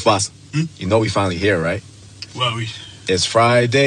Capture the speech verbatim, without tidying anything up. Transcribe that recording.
Boss, hmm? You know we finally here, right? Well, we... It's Friday.